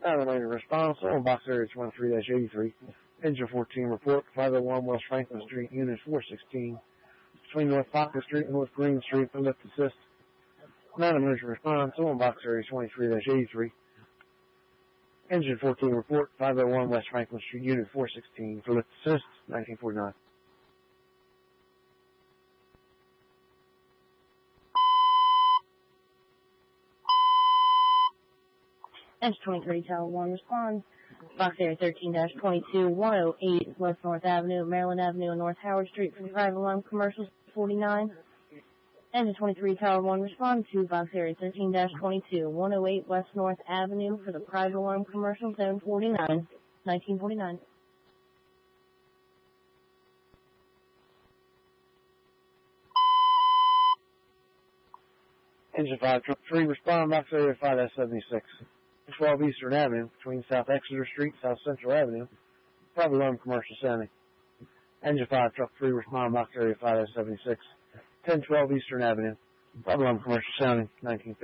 Elevator response on box area 23-83. Engine 14 report, 501 West Franklin Street, Unit 416. Between North Pocket Street and North Green Street for lift assist. Non-emergency response on box area 23-83. Engine 14 report, 501 West Franklin Street, Unit 416 for lift assist, 1949. S23 Tower 1 responds. Box area 13-22, 108 West North Avenue, Maryland Avenue, and North Howard Street for the private alarm commercials 49. Engine 23 Tower 1 responds to box area 13-22, 108 West North Avenue for the private alarm commercial 749, 1949. Engine 5 Truck 3 respond box area 5-76. 12 Eastern Avenue, between South Exeter Street, South Central Avenue, private alarm commercial sounding. Engine 5 Truck 3 respond box area 5-76. 1012 Eastern Avenue, private alarm commercial sounding, 1950.